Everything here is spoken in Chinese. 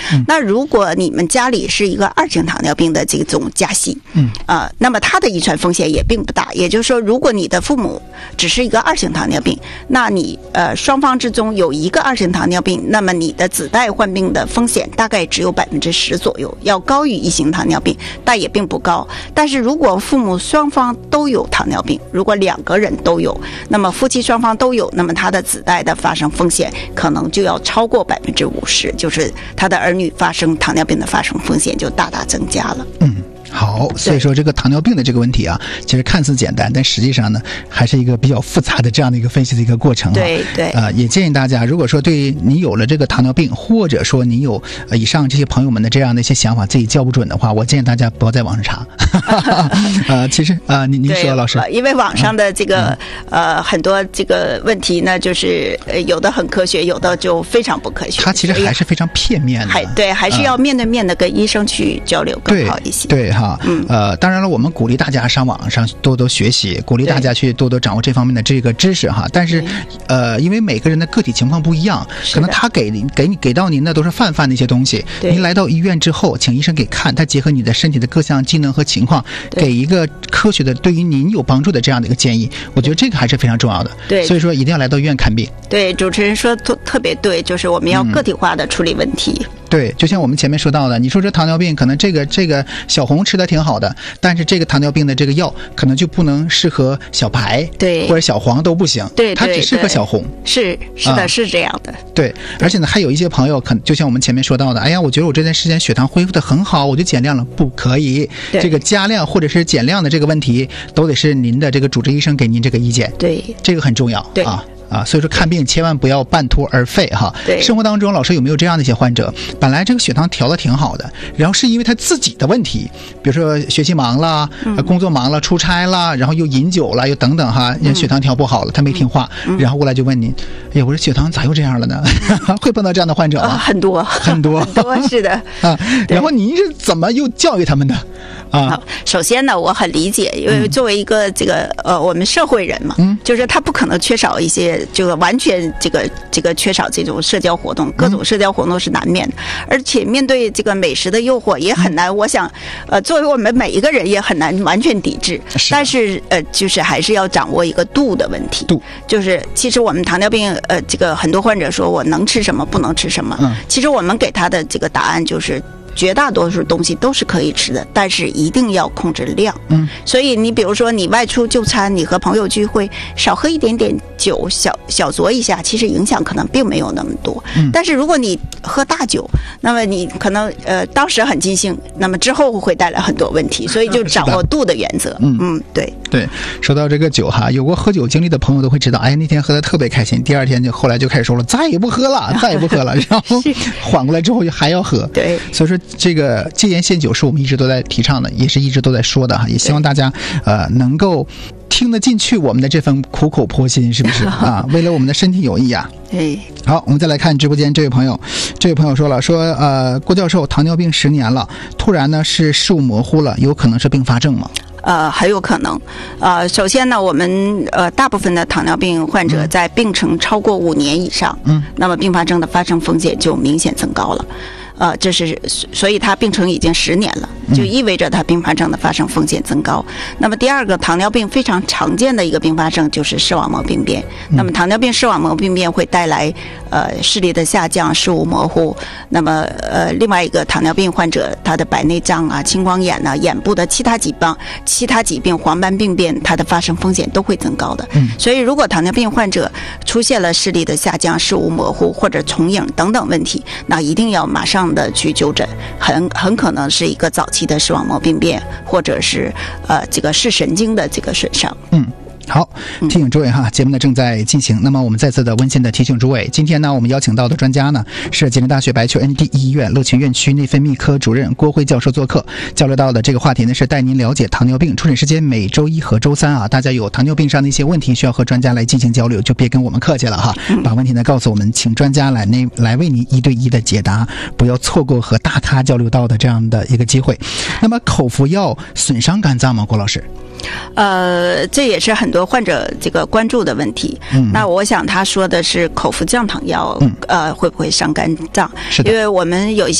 那如果你们家里是一个2型糖尿病的这种家系，那么它的遗传风险也并不大。也就是说，如果你的父母只是一个2型糖尿病，那你双方之中有一个2型糖尿病，那么你的子代患病的风险大概只有10%左右，要高于1型糖尿病，但也并不高。但是如果父母双方都有糖尿病，如果2个人都有，那么夫妻双方都有，那么他的子代的发生风险可能就要超过50%，就是他的儿女发生糖尿病的发生风险就大大增加了。 好，所以说这个糖尿病的这个问题啊，其实看似简单，但实际上呢，还是一个比较复杂的这样的一个分析的一个过程。 对。 也建议大家，如果说对你有了这个糖尿病，或者说你有以上这些朋友们的这样的一些想法，自己叫不准的话，我建议大家不要在网上查。其实您说老师， 因为网上的这个很多这个问题呢，就是有的很科学，有的就非常不科学。 它其实还是非常片面的。 还是要面对面的跟医生去交流更好一些。 对。当然了，我们鼓励大家上网上多多学习，鼓励大家去多多掌握这方面的这个知识哈。但是，因为每个人的个体情况不一样，可能他给到您的都是泛的一些东西。您来到医院之后，请医生给看，他结合你的身体的各项机能和情况，给一个科学的对于您有帮助的这样的一个建议。我觉得这个还是非常重要的。对，所以说一定要来到医院看病。对， 主持人说特别对，就是我们要个体化的处理问题。 对，就像我们前面说到的，你说这糖尿病可能这个小红吃的挺好的，但是这个糖尿病的这个药可能就不能适合小白， 对， 或者小黄都不行， 对， 它只适合小红。 是的，是这样的。 对，而且呢，还有一些朋友就像我们前面说到的，哎呀，我觉得我这段时间血糖恢复的很好，我就减量了，不可以。这个加量或者是减量的这个问题，都得是您的这个主治医生给您这个意见。 对， 这个很重要。对所以说看病千万不要半途而废哈。对，生活当中老师有没有这样的一些患者，本来这个血糖调的挺好的，然后是因为他自己的问题，比如说学习忙了，工作忙了，出差了，然后又饮酒了，又等等哈，血糖调不好了，他没听话，然后过来就问您，哎呀，我说血糖咋又这样了呢？会碰到这样的患者吗？ 很多是的然后您是怎么又教育他们的？ 首先呢，我很理解，因为作为一个这个我们社会人嘛，就是他不可能缺少一些这个完全这个缺少这种社交活动，各种社交活动是难免的，而且面对这个美食的诱惑也很难。我想作为我们每一个人也很难完全抵制，但是就是还是要掌握一个度的问题。就是其实我们糖尿病这个很多患者说我能吃什么不能吃什么，其实我们给他的这个答案就是绝大多数东西都是可以吃的，但是一定要控制量。所以你比如说你外出就餐，你和朋友聚会，少喝一点点酒，小酌一下，其实影响可能并没有那么多。但是如果你喝大酒，那么你可能当时很尽兴，那么之后会带来很多问题，所以就掌握度的原则。对。 说到这个酒哈，有过喝酒经历的朋友都会知道，哎，那天喝得特别开心，第二天后来就开始说了，再也不喝了，然后缓过来之后就还要喝。对，所以说这个戒烟限酒是我们一直都在提倡的，也是一直都在说的哈，也希望大家能够听得进去我们的这份苦口婆心，是不是啊？为了我们的身体有益啊。好，我们再来看直播间这位朋友说了，说郭教授糖尿病10年了，突然呢是视物模糊了，有可能是并发症吗？ 很有可能。首先呢，我们大部分的糖尿病患者在病程超过5年以上，那么并发症的发生风险就明显增高了。这是所以他病程已经10年了，就意味着他并发症的发生风险增高。那么第二个，糖尿病非常常见的一个并发症就是视网膜病变。那么糖尿病视网膜病变会带来视力的下降、视物模糊。那么另外一个糖尿病患者，他的白内障啊、青光眼啊、眼部的其他疾病、黄斑病变，它的发生风险都会增高的。所以如果糖尿病患者出现了视力的下降、视物模糊或者重影等等问题，那一定要马上的去就诊，很可能是一个早期的视网膜病变，或者是这个视神经的这个损伤。 好，提醒诸位哈，节目呢正在进行。那么我们再次的温馨的提醒诸位，今天呢我们邀请到的专家呢是吉林大学白求恩第一医院乐群院区内分泌科主任郭辉教授做客，交流到的这个话题呢是带您了解糖尿病。出诊时间每周1和周3啊，大家有糖尿病上的一些问题需要和专家来进行交流，就别跟我们客气了哈，把问题呢告诉我们，请专家来为您1对1的解答，不要错过和大咖交流到的这样的一个机会。那么口服药损伤肝脏吗，郭老师？ 这也是很多患者这个关注的问题。那我想他说的是口服降糖药会不会伤肝脏？因为我们有一些